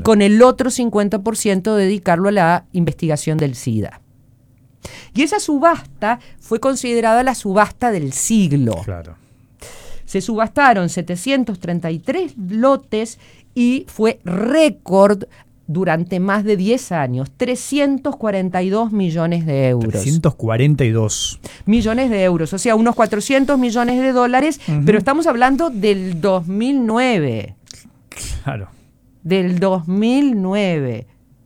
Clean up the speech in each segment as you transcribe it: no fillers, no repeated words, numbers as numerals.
con el otro 50% dedicarlo a la investigación del SIDA. Y esa subasta fue considerada la subasta del siglo. Claro. Se subastaron 733 lotes y fue récord durante más de 10 años, 342 millones de euros. 342 millones de euros, o sea, unos 400 millones de dólares, pero estamos hablando del 2009. Claro. Del 2009.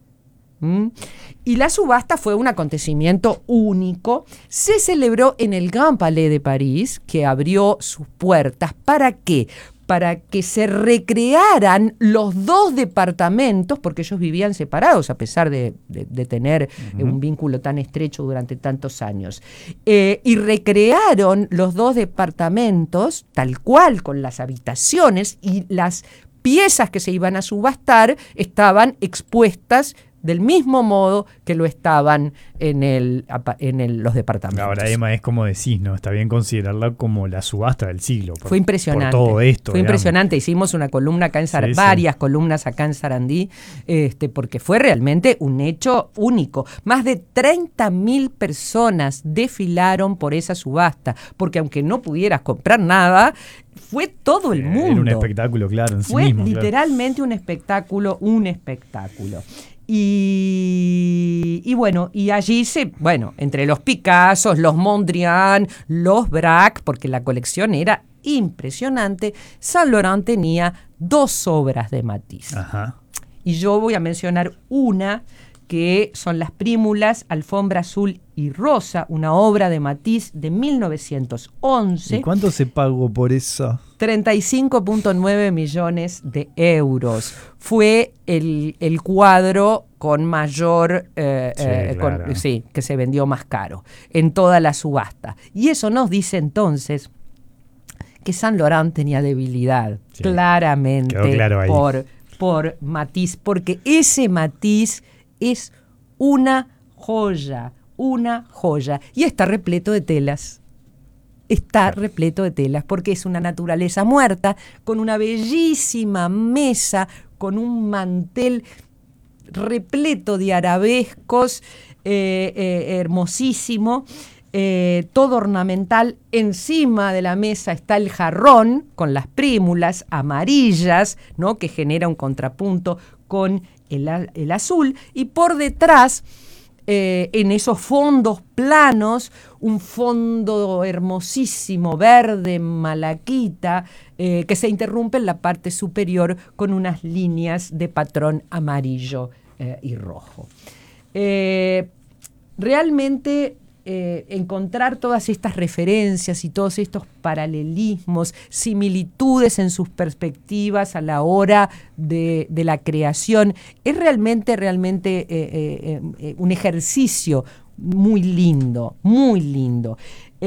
Y la subasta fue un acontecimiento único. Se celebró en el Grand Palais de París, que abrió sus puertas. ¿Para qué? Para que se recrearan los dos departamentos, porque ellos vivían separados a pesar de tener un vínculo tan estrecho durante tantos años. Y recrearon los dos departamentos tal cual, con las habitaciones, y las piezas que se iban a subastar estaban expuestas del mismo modo que lo estaban en los departamentos. Ahora, Emma, es como decís, ¿no? Está bien considerarla como la subasta del siglo. Fue impresionante. Por todo esto. Fue impresionante. Hicimos una columna acá en varias columnas acá en Sarandí, porque fue realmente un hecho único. Más de 30.000 personas desfilaron por esa subasta, porque aunque no pudieras comprar nada, fue todo el mundo. Era un espectáculo, claro, en sí mismo. Fue literalmente un espectáculo. Y bueno, y allí entre los Picassos, los Mondrian, los Braque, porque la colección era impresionante, Saint Laurent tenía 2 obras de Matisse. Ajá. Y yo voy a mencionar una que son Las Prímulas, Alfombra Azul y Rosa, una obra de Matisse de 1911. ¿Y cuánto se pagó por eso? 35.9 millones de euros. Fue el cuadro con mayor, claro. que se vendió más caro en toda la subasta. Y eso nos dice entonces que Saint Laurent tenía debilidad, claramente, quedó claro ahí, por Matisse, porque ese Matisse es una joya, y está repleto de telas. Está repleto de telas porque es una naturaleza muerta, con una bellísima mesa, con un mantel repleto de arabescos, hermosísimo, todo ornamental. Encima de la mesa está el jarrón con las prímulas amarillas, ¿no?, que genera un contrapunto con el azul, y por detrás, en esos fondos planos, un fondo hermosísimo, verde malaquita, que se interrumpe en la parte superior con unas líneas de patrón amarillo y rojo. Realmente encontrar todas estas referencias y todos estos paralelismos, similitudes en sus perspectivas a la hora de la creación, es realmente un ejercicio muy lindo, muy lindo.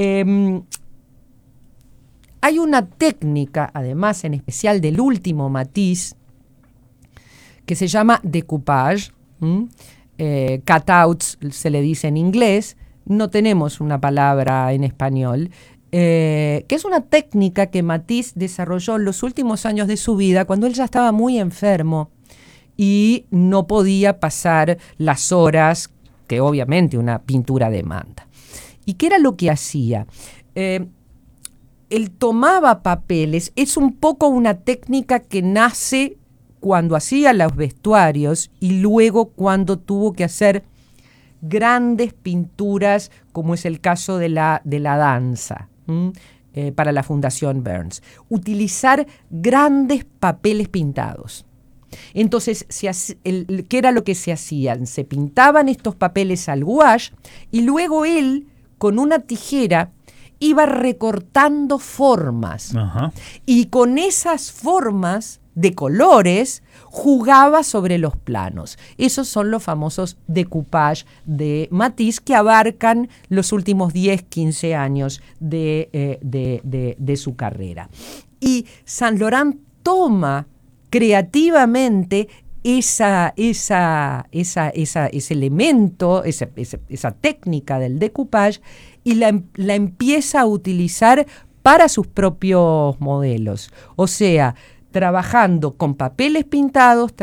Hay una técnica, además, en especial del último Matisse, que se llama decoupage, cutouts se le dice en inglés. No tenemos una palabra en español, que es una técnica que Matisse desarrolló en los últimos años de su vida, cuando él ya estaba muy enfermo y no podía pasar las horas que obviamente una pintura demanda. ¿Y qué era lo que hacía? Él tomaba papeles. Es un poco una técnica que nace cuando hacía los vestuarios y luego cuando tuvo que hacer grandes pinturas, como es el caso de la danza, para la Fundación Burns. Utilizar grandes papeles pintados. Entonces, ¿qué era lo que se hacían? Se pintaban estos papeles al gouache y luego él, con una tijera, iba recortando formas. Ajá. Y con esas formas de colores jugaba sobre los planos. Esos son los famosos decoupage de Matisse, que abarcan los últimos 10, 15 años de su carrera. Y Saint Laurent toma creativamente ese elemento, esa técnica del decoupage, y la empieza a utilizar para sus propios modelos. O sea, trabajando con papeles pintados,